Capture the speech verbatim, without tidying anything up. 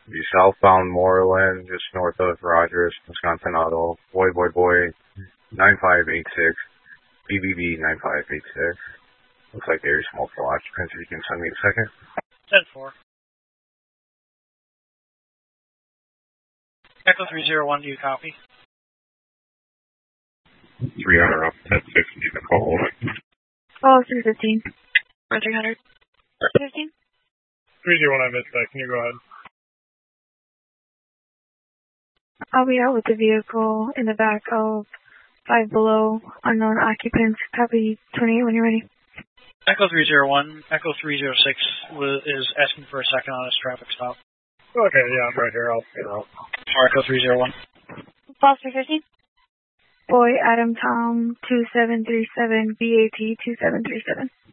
Be southbound Moreland, just north of Rogers, Wisconsin Auto. Boy, boy, boy, nine five eight six. B B B nine five eight six. Looks like there's multiple occupants. If you can send me a second. ten four. Echo three zero one, do you copy? three hundred up, ten sixty, the call. Oh, three fifteen. Or three hundred. fifteen? three zero one, I missed that. Can you go ahead? I'll be out with the vehicle in the back of Five Below, unknown occupants. Copy twenty-eight when you're ready. Echo three zero one, Echo three zero six is asking for a second on his traffic stop. Okay, yeah, I'm right here. I'll get out. Or Echo three zero one. False three fifteen. Boy, Adam Tom, two seven three seven, B A T two seven three seven.